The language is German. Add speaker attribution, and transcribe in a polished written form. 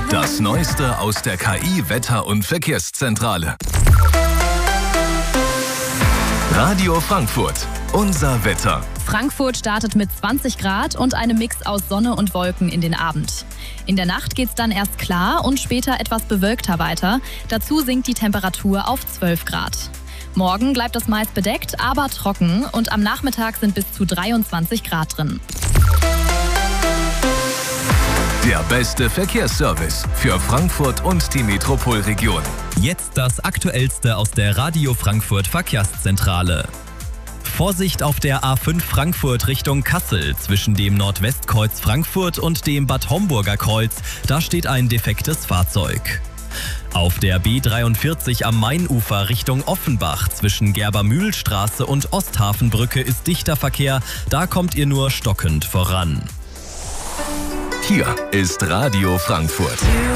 Speaker 1: Das Neueste aus der KI-Wetter- und Verkehrszentrale. Radio Frankfurt. Unser Wetter.
Speaker 2: Frankfurt startet mit 20 Grad und einem Mix aus Sonne und Wolken in den Abend. In der Nacht geht's dann erst klar und später etwas bewölkter weiter. Dazu sinkt die Temperatur auf 12 Grad. Morgen bleibt es meist bedeckt, aber trocken und am Nachmittag sind bis zu 23 Grad drin.
Speaker 1: Der beste Verkehrsservice für Frankfurt und die Metropolregion.
Speaker 3: Jetzt das Aktuellste aus der Radio Frankfurt Verkehrszentrale. Vorsicht auf der A5 Frankfurt Richtung Kassel zwischen dem Nordwestkreuz Frankfurt und dem Bad Homburger Kreuz. Da steht ein defektes Fahrzeug. Auf der B43 am Mainufer Richtung Offenbach zwischen Gerbermühlstraße und Osthafenbrücke ist dichter Verkehr. Da kommt ihr nur stockend voran.
Speaker 1: Hier ist Radio Frankfurt.